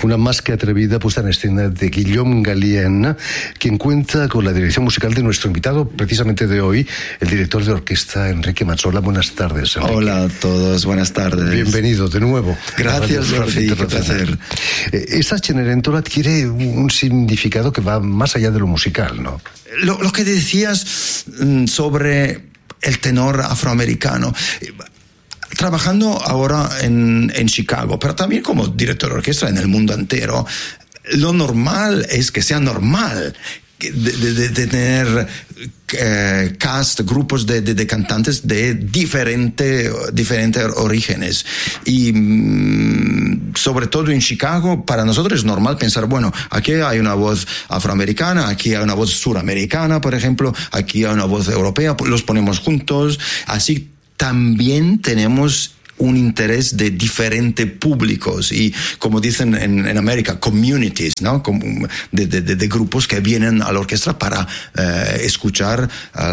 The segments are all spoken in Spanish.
Una más que atrevida puesta en escena de Guillaume Gallienne, quien cuenta con la dirección musical de nuestro invitado, precisamente de hoy, el director de orquesta Enrique Mazzola. Buenas tardes, Enrique. Hola a todos, buenas tardes. Bienvenido de nuevo. Gracias, Jordi, qué placer. Esta Cenerentola adquiere un significado que va más allá de lo musical, ¿no? Lo que decías sobre el tenor afroamericano. Trabajando ahora en Chicago, pero también como director de orquesta en el mundo entero, lo normal es que sea normal de tener cast, grupos de cantantes de diferentes orígenes. Y sobre todo en Chicago, para nosotros es normal pensar, bueno, aquí hay una voz afroamericana, aquí hay una voz suramericana, por ejemplo, aquí hay una voz europea, los ponemos juntos. Así también tenemos un interés de diferentes públicos y, como dicen en América, communities, ¿no? De grupos que vienen a la orquesta para escuchar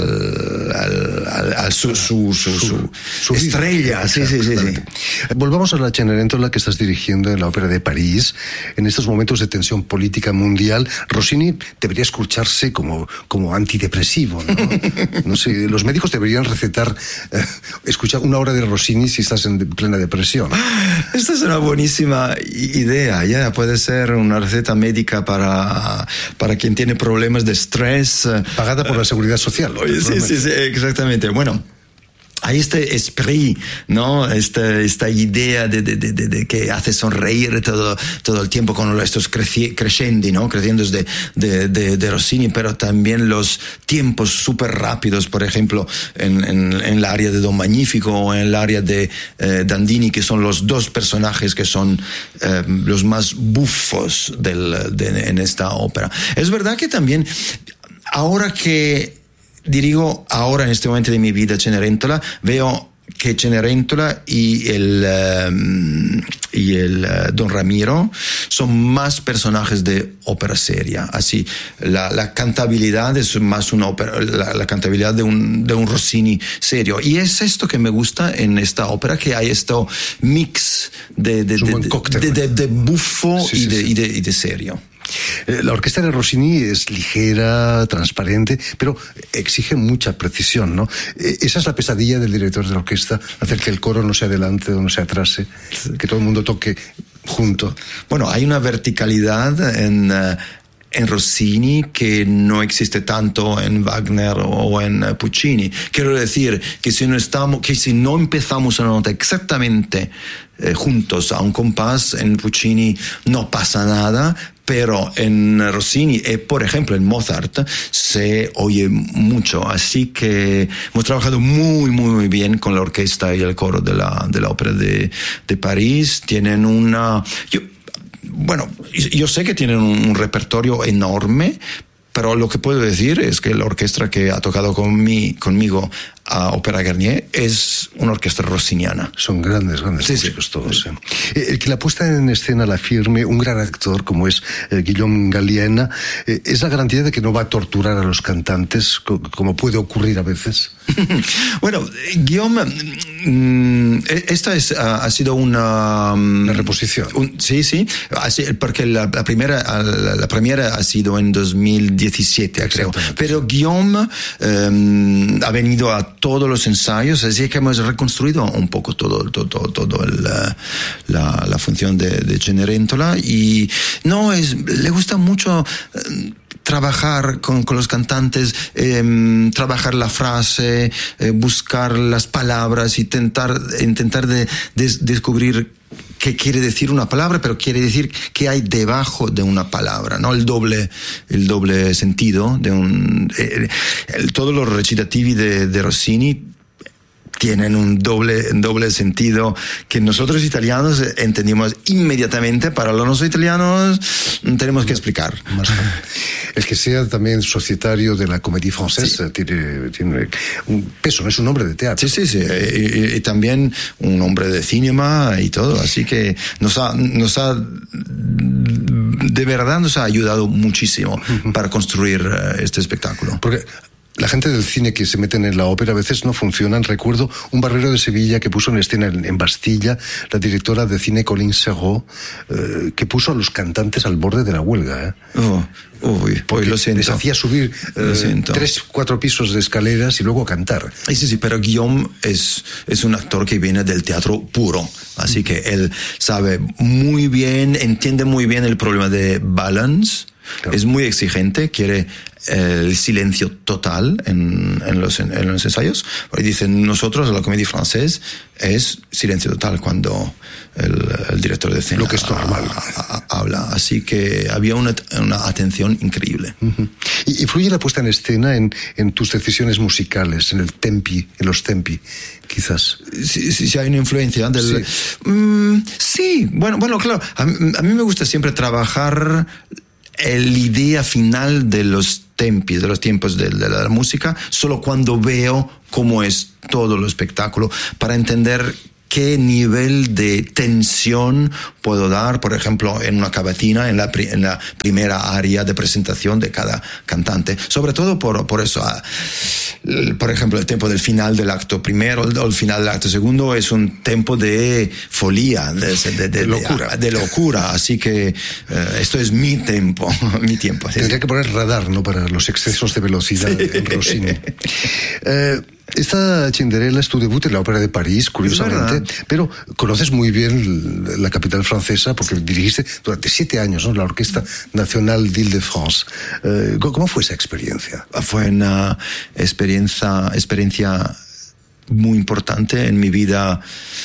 su estrella. Sí. Volvamos a la Cenerentola que estás dirigiendo en la Ópera de París. En estos momentos de tensión política mundial, Rossini debería escucharse como antidepresivo, ¿no? No sé, los médicos deberían recetar escuchar una hora de Rossini si estás en plena depresión. Esta es una buenísima idea. Ya puede ser una receta médica para quien tiene problemas de estrés. Pagada por la Seguridad Social. Sí, exactamente. Bueno, hay este esprit, ¿no? Esta idea de que hace sonreír todo el tiempo con estos crescendi, ¿no? Creciendos de Rossini, pero también los tiempos súper rápidos, por ejemplo, en el área de Don Magnifico o en el área de Dandini, que son los dos personajes que son los más bufos en esta ópera. Es verdad que también, ahora que dirigo ahora en este momento de mi vida Cenerentola, veo que Cenerentola y el Don Ramiro son más personajes de ópera seria. Así, la cantabilidad es más una ópera, la cantabilidad de un Rossini serio. Y es esto que me gusta en esta ópera, que hay este mix de buffo y de serio. La orquesta de Rossini es ligera, transparente, pero exige mucha precisión, ¿no? Esa es la pesadilla del director de la orquesta, hacer que el coro no se adelante o no se atrase, que todo el mundo toque junto. Bueno, hay una verticalidad en Rossini que no existe tanto en Wagner o en Puccini. Quiero decir que si no empezamos una nota exactamente juntos a un compás, en Puccini no pasa nada, pero en Rossini y, por ejemplo, en Mozart se oye mucho. Así que hemos trabajado muy, muy bien con la orquesta y el coro de la Ópera de París. Tienen yo sé que tienen un repertorio enorme, pero lo que puedo decir es que la orquesta que ha tocado conmigo a Ópera Garnier es una orquesta rossiniana. Son grandes músicos todos. El que la puesta en escena la firme un gran actor como es Guillaume Gallienne, ¿es la garantía de que no va a torturar a los cantantes como puede ocurrir a veces? Bueno, Guillaume, esta ha sido una reposición. Sí, porque la primera ha sido en 2017, creo. Pero Guillaume ha venido a todos los ensayos, así que hemos reconstruido un poco todo la función de Cenerentola, y le gusta mucho trabajar con los cantantes, trabajar la frase, buscar las palabras y intentar de descubrir qué quiere decir una palabra, pero quiere decir qué hay debajo de una palabra, ¿no? El doble sentido de todos los recitativi de Rossini tienen un doble sentido que nosotros italianos entendimos inmediatamente. Para los no italianos tenemos que explicar. El que sea también societario de la Comédie Française tiene un peso, no es un hombre de teatro. Sí. Y también un hombre de cinema y todo. Así que de verdad nos ha ayudado muchísimo para construir este espectáculo. Porque La gente del cine que se meten en la ópera a veces no funcionan. Recuerdo un Barbero de Sevilla que puso en escena en Bastilla la directora de cine Colin Serrault, que puso a los cantantes al borde de la huelga. Pues lo siento. Les hacía subir 3-4 pisos de escaleras y luego cantar. Sí, pero Guillaume es un actor que viene del teatro puro, así que él sabe muy bien, entiende muy bien el problema de balance. Claro. Es muy exigente, quiere el silencio total en los ensayos. Y dicen, nosotros, la comédie française, es silencio total cuando el director de escena lo que es normal habla. Así que había una atención increíble. Uh-huh. ¿Y influye la puesta en escena en tus decisiones musicales, en los tempi, quizás? Sí, hay una influencia del... Sí, bueno, claro. A mí me gusta siempre trabajar la idea final de los tempos, de los tiempos de la música, solo cuando veo cómo es todo el espectáculo, para entender qué nivel de tensión puedo dar, por ejemplo, en una cavatina, en la primera área de presentación de cada cantante. Sobre todo por eso, por ejemplo, el tempo del final del acto primero o el final del acto segundo es un tempo de folía, de locura. De locura. Así que esto es mi tiempo. Tendría que poner radar, ¿no?, para los excesos de velocidad en Rossini. Esta Cinderella es tu debut en la Ópera de París, curiosamente, pero conoces muy bien la capital francesa porque dirigiste durante 7 años, ¿no?, la Orquesta Nacional d'Île-de-France. ¿Cómo fue esa experiencia? Fue una experiencia muy importante en mi vida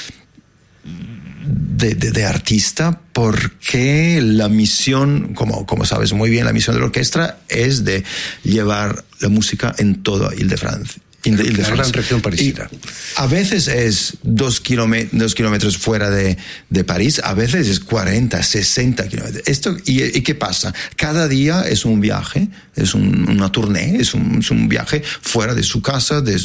de artista, porque la misión, como sabes muy bien, la misión de la orquesta es de llevar la música en toda Île-de-France. La gran región parisina. A veces es 2 kilómetros fuera de París, a veces es 40, 60 kilómetros. ¿Y qué pasa? Cada día es un viaje, es una tournée, es un viaje fuera de su casa, de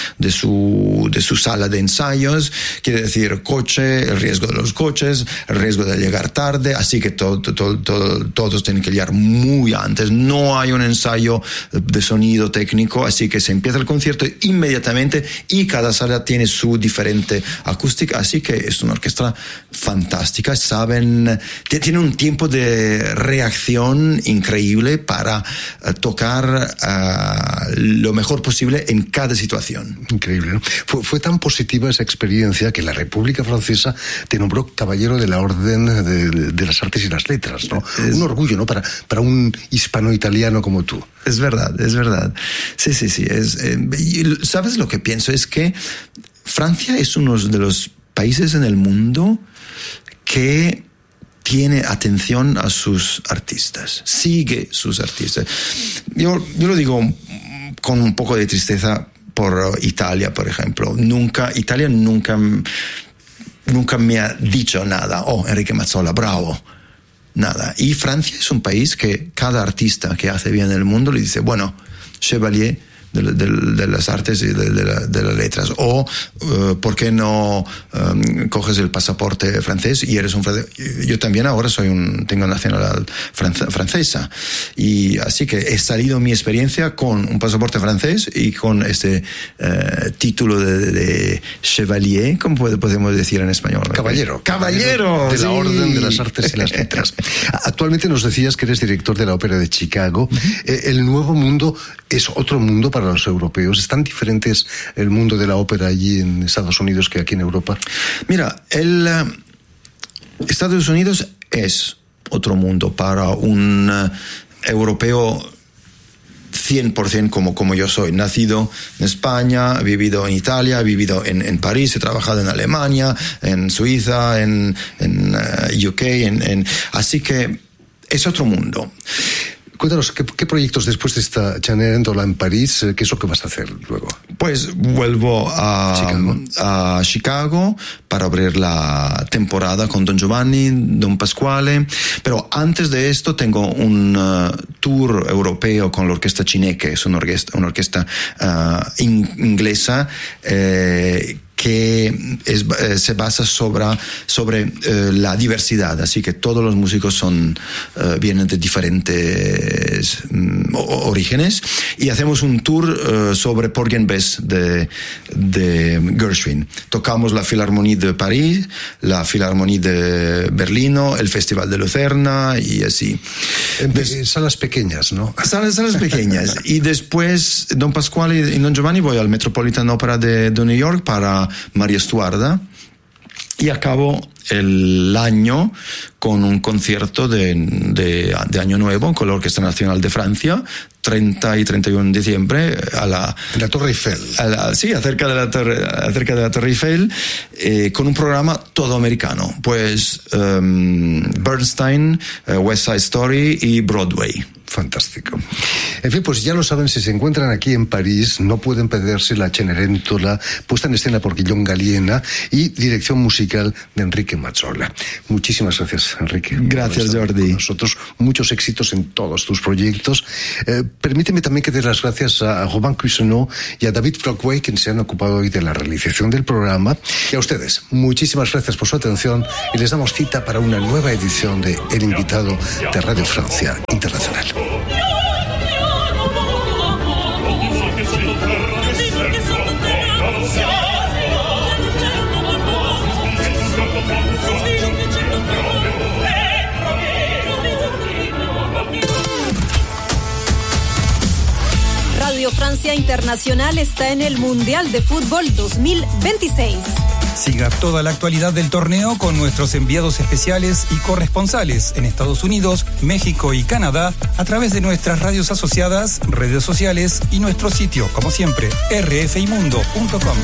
su sala de ensayos. Quiere decir, coche, el riesgo de los coches, el riesgo de llegar tarde, así que todos tienen que llegar muy antes. No hay un ensayo de sonido técnico, así que se empieza el concierto inmediatamente y cada sala tiene su diferente acústica, así que es una orquesta fantástica. Tiene un tiempo de reacción increíble para tocar lo mejor posible en cada situación. Increíble, ¿no? Fue tan positiva esa experiencia que la República Francesa te nombró caballero de la Orden de las Artes y las Letras, ¿no? Un orgullo, ¿no?, para un hispano-italiano como tú. Es verdad. Sí. ¿Sabes lo que pienso? Es que Francia es uno de los países en el mundo que tiene atención a sus artistas, sigue sus artistas. Yo lo digo con un poco de tristeza por Italia, por ejemplo. Italia nunca me ha dicho nada. Enrique Mazzola, bravo. Nada. Y Francia es un país que cada artista que hace bien en el mundo le dice, bueno, Chevalier de las artes y de las letras, o ¿por qué no coges el pasaporte francés y eres un francés? Yo también ahora tengo nacionalidad francesa, y así que he salido mi experiencia con un pasaporte francés y con este título de Chevalier, ¿cómo podemos decir en español? Caballero de sí. la Orden de las Artes y las Letras. Actualmente nos decías que eres director de la Ópera de Chicago. El Nuevo Mundo es otro mundo para los europeos. ¿Es tan diferente el mundo de la ópera allí en Estados Unidos que aquí en Europa? Mira, Estados Unidos es otro mundo para un europeo 100% como yo soy. Nacido en España, he vivido en Italia, he vivido en París, he trabajado en Alemania, en Suiza, en UK, así que es otro mundo. Cuéntanos, ¿qué proyectos después de esta Cenerentola en París, qué es lo que vas a hacer luego? Pues vuelvo a Chicago para abrir la temporada con Don Giovanni, Don Pasquale, pero antes de esto tengo un tour europeo con la Orquesta Cineche, es una orquesta inglesa que se basa sobre la diversidad, así que todos los músicos vienen de diferentes orígenes, y hacemos un tour sobre Porgy and Bess de Gershwin. Tocamos la Philharmonie de París, la Philharmonie de Berlino, el Festival de Lucerna y así. Salas pequeñas, ¿no? Salas pequeñas. Y después, Don Pasquale y Don Giovanni, voy al Metropolitan Opera de New York para María Stuarda, y acabo el año con un concierto de Año Nuevo con la Orquesta Nacional de Francia, 30 y 31 de diciembre, en la Torre Eiffel. Sí, acerca de la Torre Eiffel, con un programa todo americano, pues Bernstein, West Side Story y Broadway. Fantástico. En fin, pues ya lo saben, si se encuentran aquí en París, no pueden perderse la Cenerentola, puesta en escena por Guillaume Galliena y dirección musical de Enrique Mazzola. Muchísimas gracias, Enrique. Gracias, Jordi. Con nosotros, muchos éxitos en todos tus proyectos. Permíteme también que dé las gracias a Robin Cuisenot y a David Brockway, quienes se han ocupado hoy de la realización del programa. Y a ustedes, muchísimas gracias por su atención, y les damos cita para una nueva edición de El Invitado de Radio Francia Internacional. Radio Francia Internacional está en el Mundial de Fútbol 2026. Siga toda la actualidad del torneo con nuestros enviados especiales y corresponsales en Estados Unidos, México y Canadá a través de nuestras radios asociadas, redes sociales y nuestro sitio, como siempre, rfimundo.com.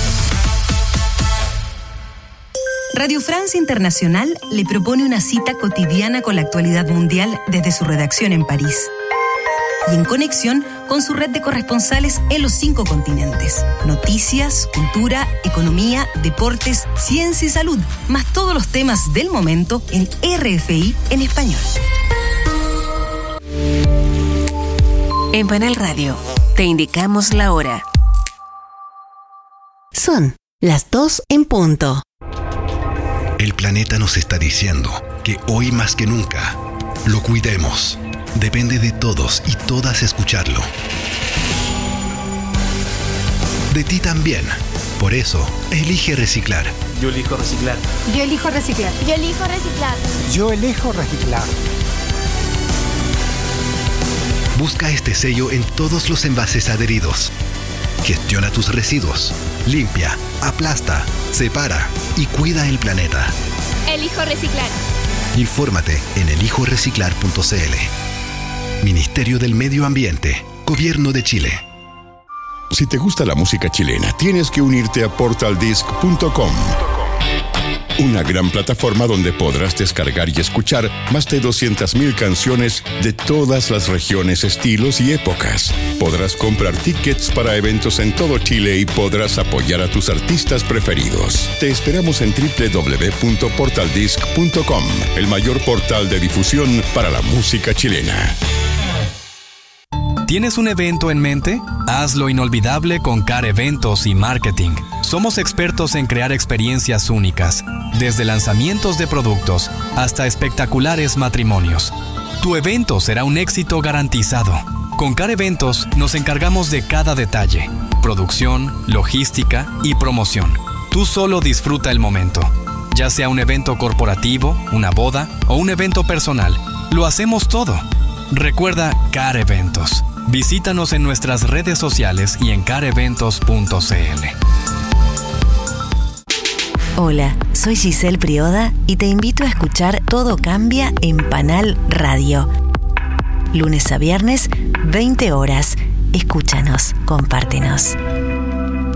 Radio Francia Internacional le propone una cita cotidiana con la actualidad mundial desde su redacción en París y en conexión con su red de corresponsales en los 5 continentes. Noticias, cultura, economía, deportes, ciencia y salud, más todos los temas del momento en RFI en español. En Panel Radio te indicamos la hora. Son las 2 en punto. El planeta nos está diciendo que hoy más que nunca lo cuidemos. Depende de todos y todas escucharlo. De ti también. Por eso, elige reciclar. Yo elijo reciclar. Yo elijo reciclar. Yo elijo reciclar. Yo elijo reciclar. Busca este sello en todos los envases adheridos. Gestiona tus residuos. Limpia, aplasta, separa y cuida el planeta. Elijo reciclar. Infórmate en elijoreciclar.cl. Ministerio del Medio Ambiente, Gobierno de Chile. Si te gusta la música chilena, tienes que unirte a portaldisc.com. Una gran plataforma donde podrás descargar y escuchar más de 200,000 canciones de todas las regiones, estilos y épocas. Podrás comprar tickets para eventos en todo Chile y podrás apoyar a tus artistas preferidos. Te esperamos en www.portaldisc.com, el mayor portal de difusión para la música chilena. ¿Tienes un evento en mente? Hazlo inolvidable con CAR Eventos y Marketing. Somos expertos en crear experiencias únicas, desde lanzamientos de productos hasta espectaculares matrimonios. Tu evento será un éxito garantizado. Con CAR Eventos nos encargamos de cada detalle: producción, logística y promoción. Tú solo disfruta el momento. Ya sea un evento corporativo, una boda o un evento personal, lo hacemos todo. Recuerda CAR Eventos. Visítanos en nuestras redes sociales y en careventos.cl. Hola, soy Giselle Prioda y te invito a escuchar Todo Cambia en Panal Radio. Lunes a viernes, 20 horas. Escúchanos, compártenos.